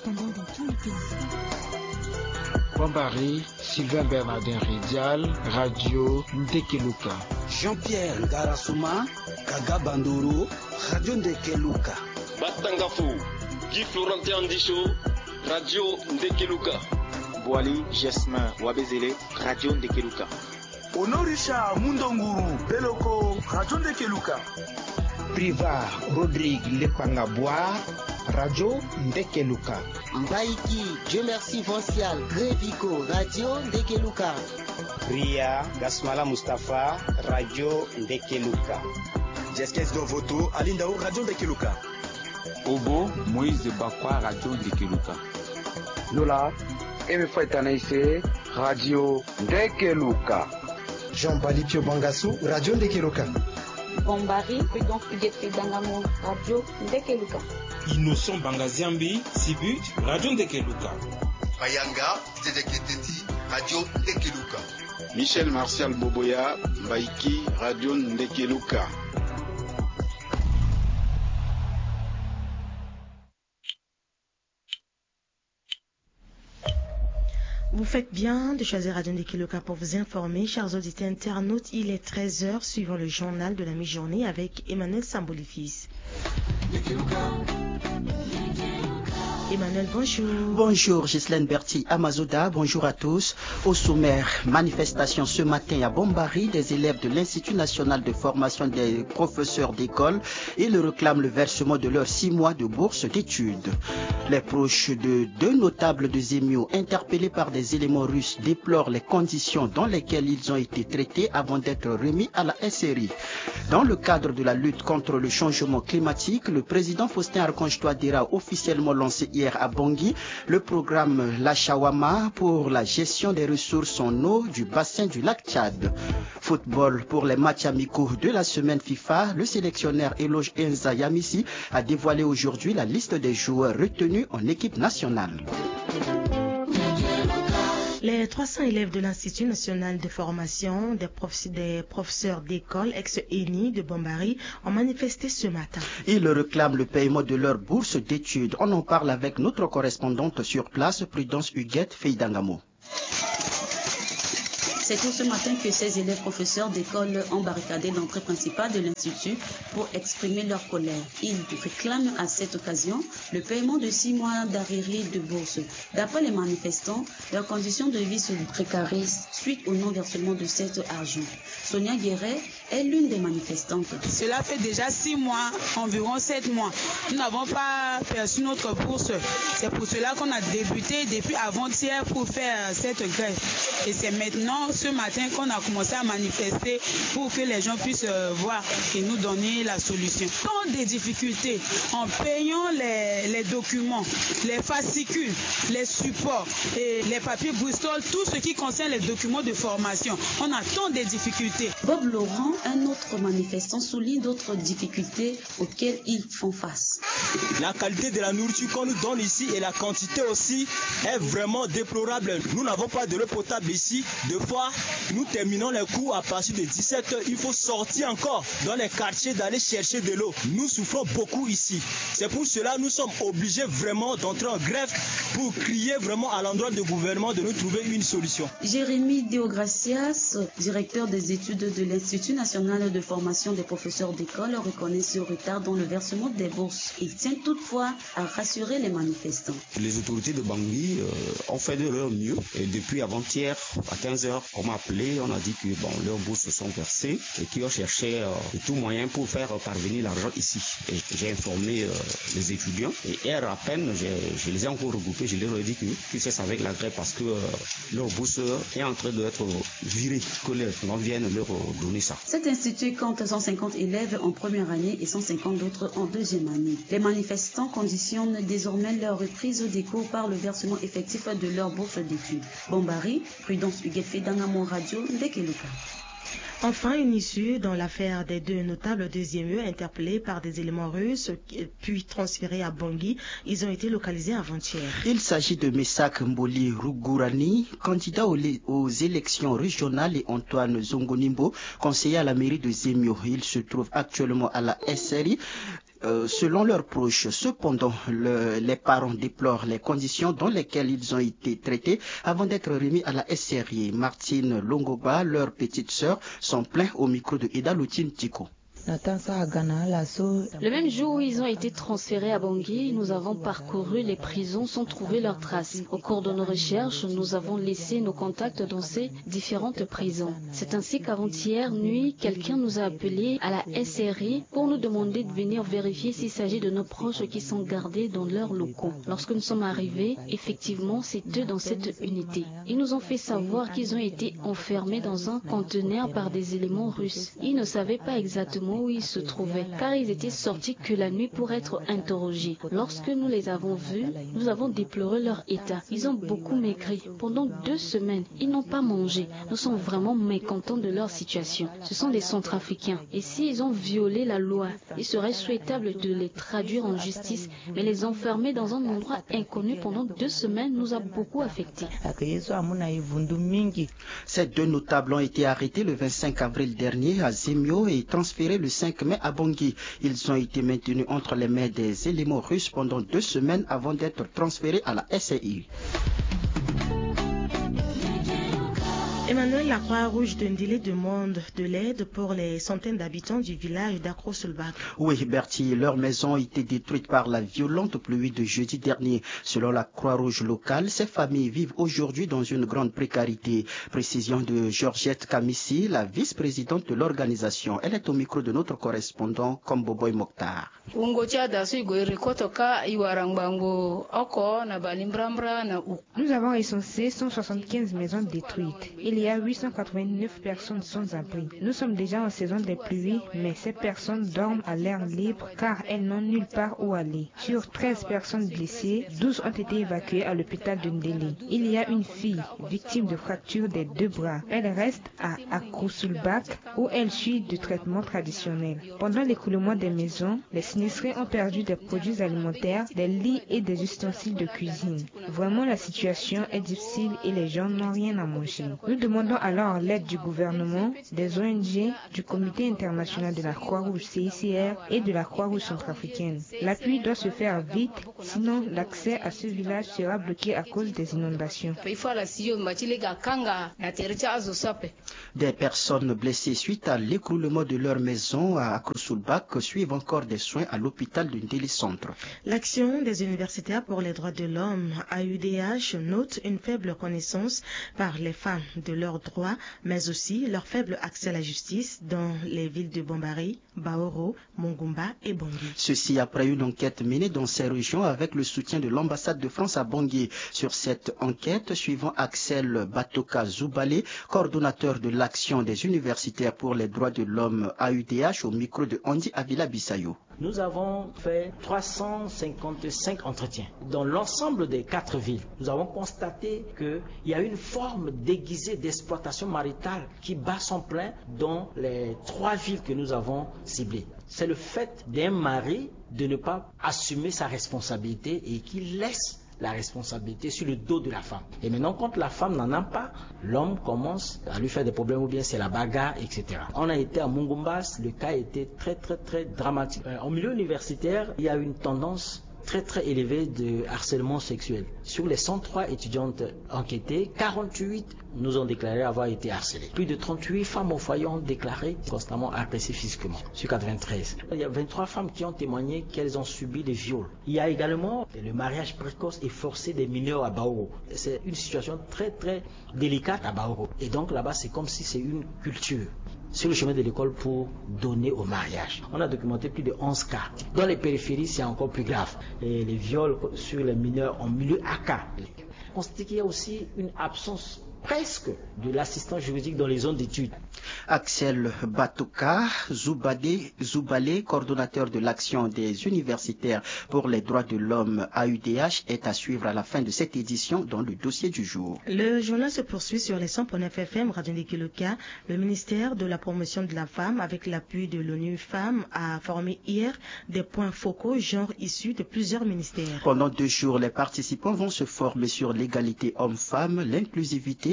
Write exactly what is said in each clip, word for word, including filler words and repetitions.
correspondants dans tous les pays. Bombari, Sylvain Bernardin Ridial, Radio Ndekeluka. Jean-Pierre Ngarasuma, Kaga Bandoro, Radio Ndekeluka. Batangafu, Guy Florentin Andisho, Radio Ndekeluka. Boali Jesmin Wabezele, Radio Ndekeluka. Honorisha Mundonguru, Beloko, Radio Ndekeluka. Priva Rodrigue Lepangabwa, Radio Ndekeluka. Mbaiki, Dieu merci Vincial, Grévico, Radio Ndekeluka. Ria Gasmala Mustafa, Radio Ndekeluka. Jeskes Dovoto, Alindao, Radio Ndekeluka. Obo, Moïse Bakwa, Radio Ndekeluka. Lola, Emefouet Tanaïse, Radio Ndekeluka. Jean Balipio Bangassou, Radio Ndekeluka. Bombari, Prudence Uguette Dangamo, Radio Ndekeluka. Innocent Bangaziambi, Sibut, Radio Ndekeluka. Mayanga, Zedeketeti, Radio Ndekeluka. Michel Martial Boboya, Mbaiki, Radio Ndekeluka. Vous faites bien de choisir Radio Ndekeluka pour vous informer, chers auditeurs internautes. Il est treize heures, suivant le journal de la mi-journée avec Emmanuel Sambolifis. Emmanuel, bonjour. Bonjour, Ghislaine Berti Amazoda, bonjour à tous. Au sommaire, manifestation ce matin à Bombari des élèves de l'Institut national de formation des professeurs d'école. Ils réclament le versement de leurs six mois de bourse d'études. Les proches de deux notables de Zemio interpellés par des éléments russes déplorent les conditions dans lesquelles ils ont été traités avant d'être remis à la S R I. Dans le cadre de la lutte contre le changement climatique, le président Faustin Archange Touadéra a officiellement lancé hier à Bangui le programme La Shawama pour la gestion des ressources en eau du bassin du lac Tchad. Football pour les matchs amicaux de la semaine FIFA, le sélectionneur Eloge Enza Yamissi a dévoilé aujourd'hui la liste des joueurs retenus en équipe nationale. Les trois cents élèves de l'Institut national de formation des, prof... des professeurs d'école ex-E N I de Bombari ont manifesté ce matin. Ils réclament le paiement de leur bourse d'études. On en parle avec notre correspondante sur place, Prudence Huguette Feidangamo. C'est tout ce matin que ces élèves professeurs d'école ont barricadé l'entrée principale de l'Institut pour exprimer leur colère. Ils réclament à cette occasion le paiement de six mois d'arriérés de bourse. D'après les manifestants, leurs conditions de vie se précarisent suite au non-versement de cet argent. Sonia Guéret est l'une des manifestantes. Cela fait déjà six mois, environ sept mois. Nous n'avons pas perçu notre bourse. C'est pour cela qu'on a débuté depuis avant-hier pour faire cette grève. Et c'est maintenant, ce matin, qu'on a commencé à manifester pour que les gens puissent voir et nous donner la solution. Tant des difficultés en payant les, les documents, les fascicules, les supports et les papiers Bristol, tout ce qui concerne les documents de formation. On a tant de difficultés. Bob Laurent, un autre manifestant, souligne d'autres difficultés auxquelles ils font face. La qualité de la nourriture qu'on nous donne ici et la quantité aussi est vraiment déplorable. Nous n'avons pas de l'eau potable ici. Deux fois, nous terminons les cours à partir de dix-sept heures. Il faut sortir encore dans les quartiers d'aller chercher de l'eau. Nous souffrons beaucoup ici. C'est pour cela que nous sommes obligés vraiment d'entrer en grève pour crier vraiment à l'endroit du gouvernement de nous trouver une solution. Jérémy Deogracias, directeur des études de l'Institut national de formation des professeurs d'école, reconnaît ce retard dans le versement des bourses. Il tient toutefois à rassurer les manifestants. Les autorités de Bangui euh, ont fait de leur mieux. Et depuis avant-hier, à quinze heures, on m'a appelé, on a dit que bon, leurs bourses sont versées et qu'ils ont cherché euh, de tout moyen pour faire parvenir l'argent ici. Et j'ai informé euh, les étudiants et hier à peine, je les ai encore regroupés, je leur ai dit que, que c'est avec la grève parce que euh, leur bourse est en train d'être virée, que les gens viennent leur donner ça. Cet institut compte cent cinquante élèves en première année et cent cinquante d'autres en deuxième année. Les manifestants conditionnent désormais leur reprise des cours par le versement effectif de leur bourse d'études. Bombari, Prudence Huguet Dangamo Radio Ndekeluka. Enfin, une issue dans l'affaire des deux notables deuxième E interpellés par des éléments russes puis transférés à Bangui. Ils ont été localisés avant-hier. Il s'agit de Mesak Mboli Rugourani, candidat aux, aux élections régionales, et Antoine Zongonimbo, conseiller à la mairie de Zemio. Il se trouve actuellement à la S R I. euh, selon leurs proches. Cependant, le, les parents déplorent les conditions dans lesquelles ils ont été traités avant d'être remis à la S R I. Martine Longoba, leur petite sœur, sont plaints au micro de Ida Loutine Tiko. Le même jour où ils ont été transférés à Bangui, nous avons parcouru les prisons sans trouver leurs traces. Au cours de nos recherches, nous avons laissé nos contacts dans ces différentes prisons. C'est ainsi qu'avant-hier nuit, quelqu'un nous a appelés à la S R I pour nous demander de venir vérifier s'il s'agit de nos proches qui sont gardés dans leurs locaux. Lorsque nous sommes arrivés, effectivement, c'est eux dans cette unité. Ils nous ont fait savoir qu'ils ont été enfermés dans un conteneur par des éléments russes. Ils ne savaient pas exactement où ils se trouvaient, car ils étaient sortis que la nuit pour être interrogés. Lorsque nous les avons vus, nous avons déploré leur état. Ils ont beaucoup maigri. Pendant deux semaines, ils n'ont pas mangé. Nous sommes vraiment mécontents de leur situation. Ce sont des Centrafricains. Et s'ils ont violé la loi, il serait souhaitable de les traduire en justice, mais les enfermer dans un endroit inconnu pendant deux semaines nous a beaucoup affectés. Ces deux notables ont été arrêtés le vingt-cinq avril dernier à Zemio et transférés le cinq mai à Bangui. Ils ont été maintenus entre les mains des éléments russes pendant deux semaines avant d'être transférés à la S R I. Emmanuel, la Croix-Rouge de Ndélé demande de l'aide pour les centaines d'habitants du village d'Akro-Soulbak. Oui, Bertie, leurs maisons ont été détruites par la violente pluie de jeudi dernier. Selon la Croix-Rouge locale, ces familles vivent aujourd'hui dans une grande précarité. Précision de Georgette Kamissi, la vice-présidente de l'organisation. Elle est au micro de notre correspondant Komboboy Mokhtar. Nous avons recensé cent soixante-quinze maisons détruites. Il y a huit cent quatre-vingt-neuf personnes sans abri. Nous sommes déjà en saison des pluies, mais ces personnes dorment à l'air libre car elles n'ont nulle part où aller. Sur treize personnes blessées, douze ont été évacuées à l'hôpital de Ndélé. Il y a une fille victime de fractures des deux bras. Elle reste à Akro-Soulbak où elle suit du traitement traditionnel. Pendant l'écoulement des maisons, les sinistrés ont perdu des produits alimentaires, des lits et des ustensiles de cuisine. Vraiment, la situation est difficile et les gens n'ont rien à manger. Nous demandons alors l'aide du gouvernement, des O N G, du Comité international de la Croix-Rouge C I C R et de la Croix-Rouge centrafricaine. L'appui doit se faire vite, sinon l'accès à ce village sera bloqué à cause des inondations. Des personnes blessées suite à l'écroulement de leur maison à Akro-Soulbak suivent encore des soins à l'hôpital de Ndélé Centre. L'action des universitaires pour les droits de l'homme A U D H note une faible connaissance par les femmes de leurs droits, mais aussi leur faible accès à la justice dans les villes de Bambari, Baoro, Mongumba et Bangui. Ceci après une enquête menée dans ces régions avec le soutien de l'ambassade de France à Bangui. Sur cette enquête, suivant Axel Batoka Zoubale, coordonnateur de l'action des universitaires pour les droits de l'homme A U D H au micro de Andy Avila Bissayo. Nous avons fait trois cent cinquante-cinq entretiens dans l'ensemble des quatre villes. Nous avons constaté qu'il y a une forme déguisée d'exploitation maritale qui bat son plein dans les trois villes que nous avons ciblées. C'est le fait d'un mari de ne pas assumer sa responsabilité et qui laisse la responsabilité sur le dos de la femme. Et maintenant, quand la femme n'en a pas, l'homme commence à lui faire des problèmes ou bien c'est la bagarre, et cetera. On a été à Mungumbas, le cas était très très très dramatique. Euh, en milieu universitaire, il y a une tendance très très élevée de harcèlement sexuel. Sur les cent trois étudiantes enquêtées, quarante-huit nous ont déclaré avoir été harcelées. Plus de trente-huit femmes au foyer ont déclaré constamment agressées physiquement, sur quatre-vingt-treize. Il y a vingt-trois femmes qui ont témoigné qu'elles ont subi des viols. Il y a également le mariage précoce et forcé des mineurs à Baoro. C'est une situation très très délicate à Baoro. Et donc là-bas, c'est comme si c'est une culture sur le chemin de l'école pour donner au mariage. On a documenté plus de onze cas. Dans les périphéries, c'est encore plus grave. Et les viols sur les mineurs en milieu A K. On constate qu'il y a aussi une absence presque de l'assistance juridique dans les zones d'études. Axel Batoka Zoubade, Zoubale, coordonnateur de l'action des universitaires pour les droits de l'homme A U D H, est à suivre à la fin de cette édition dans le dossier du jour. Le journal se poursuit sur les cent point neuf F M Radio Ndeke Luka. Le ministère de la promotion de la femme, avec l'appui de l'ONU Femmes, a formé hier des points focaux genre issus de plusieurs ministères. Pendant deux jours, les participants vont se former sur l'égalité homme-femme, l'inclusivité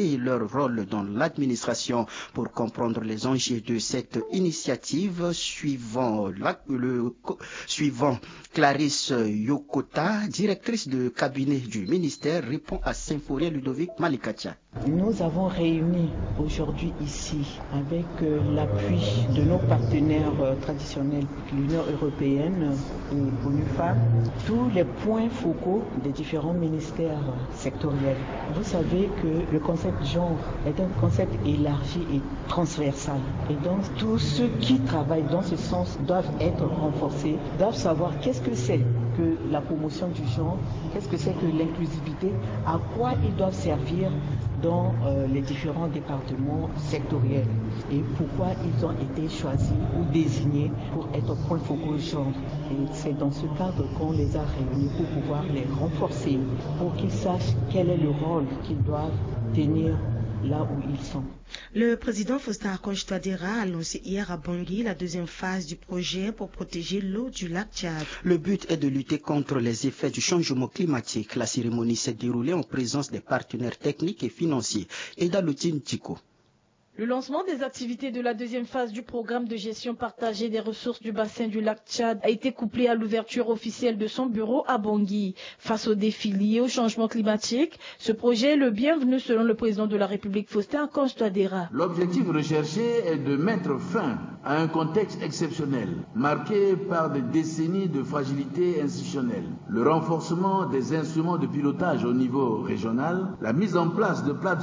et leur rôle dans l'administration. Pour comprendre les enjeux de cette initiative, suivant, la, le, suivant Clarisse Yokota, directrice de cabinet du ministère, répond à Symphorien Ludovic Malikatia. Nous avons réuni aujourd'hui ici, avec euh, l'appui de nos partenaires euh, traditionnels, l'Union européenne et l'ONU Femmes, tous les points focaux des différents ministères sectoriels. Vous savez que le concept genre est un concept élargi et transversal. Et donc, tous ceux qui travaillent dans ce sens doivent être renforcés, doivent savoir qu'est-ce que c'est que la promotion du genre, qu'est-ce que c'est que l'inclusivité, à quoi ils doivent servir dans euh, les différents départements sectoriels et pourquoi ils ont été choisis ou désignés pour être point focaux genre. Et c'est dans ce cadre qu'on les a réunis pour pouvoir les renforcer, pour qu'ils sachent quel est le rôle qu'ils doivent tenir là où ils sont. Le président Faustin Archange Touadéra a lancé hier à Bangui la deuxième phase du projet pour protéger l'eau du lac Tchad. Le but est de lutter contre les effets du changement climatique. La cérémonie s'est déroulée en présence des partenaires techniques et financiers. Eda Loutine Tiko. Le lancement des activités de la deuxième phase du programme de gestion partagée des ressources du bassin du lac Tchad a été couplé à l'ouverture officielle de son bureau à Bangui. Face aux défis liés au changement climatique, ce projet est le bienvenu selon le président de la République Faustin Archange Touadéra. L'objectif recherché est de mettre fin à un contexte exceptionnel, marqué par des décennies de fragilité institutionnelle, le renforcement des instruments de pilotage au niveau régional, la mise en place de plateformes